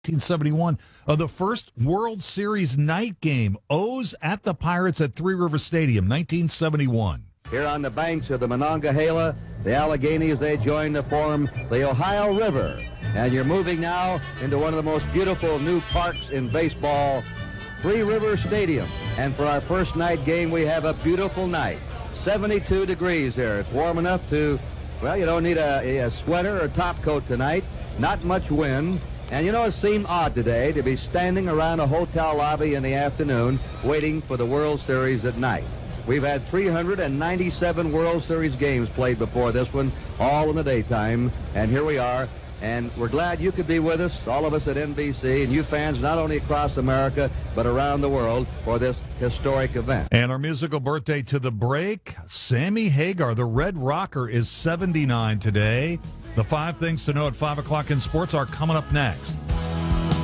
1971 of the first World Series night game. O's at the Pirates at Three River Stadium, 1971. Here on the banks of the Monongahela, the Alleghenies, they join to form the Ohio River. And you're moving now into one of the most beautiful new parks in baseball, Three River Stadium. And for our first night game, we have a beautiful night. 72 degrees here. It's warm enough to, well, you don't need a sweater or top coat tonight. Not much wind. And you know, it seemed odd today to be standing around a hotel lobby in the afternoon waiting for the World Series at night. We've had 397 World Series games played before this one, all in the daytime, and here we are. And we're glad you could be with us, all of us at NBC, and you fans not only across America, but around the world for this historic event. And our musical birthday to the break, Sammy Hagar, the Red Rocker, is 79 today. The 5 things to know at 5 o'clock in sports are coming up next.